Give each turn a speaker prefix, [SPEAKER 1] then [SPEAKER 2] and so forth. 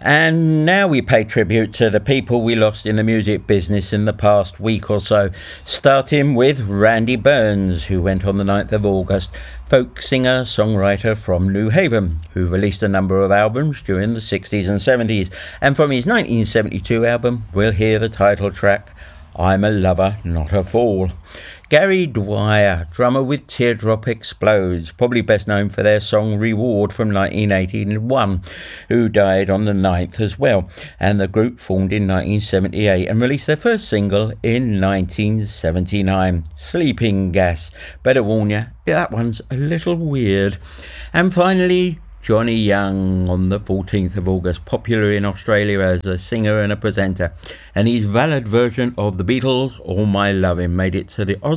[SPEAKER 1] And now we pay tribute to the people we lost in the music business in the past week or so, starting with Randy Burns, who went on the 9th of August, folk singer, songwriter from New Haven, who released a number of albums during the 60s and 70s. And from his 1972 album, we'll hear the title track, I'm a Lover, Not a Fool. Gary Dwyer, drummer with Teardrop Explodes, probably best known for their song Reward from 1981, who died on the 9th as well. And the group formed in 1978 and released their first single in 1979, Sleeping Gas. Better warn you, that one's a little weird. And finally, Johnny Young on the 14th of August, popular in Australia as a singer and a presenter. And his valid version of the Beatles' All My Lovin' made it to the